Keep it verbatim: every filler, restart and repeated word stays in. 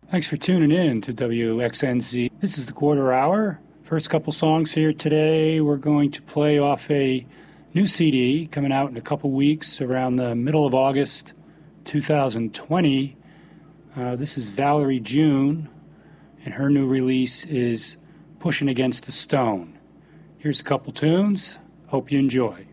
Thanks for tuning in to W X N Z. This is the Quarter Hour. First couple songs here today. We're going to play off a new C D coming out in a couple weeks around the middle of August two thousand twenty. Uh, this is Valerie June, and her new release is Pushing Against the Stone. Here's a couple tunes. Hope you enjoy.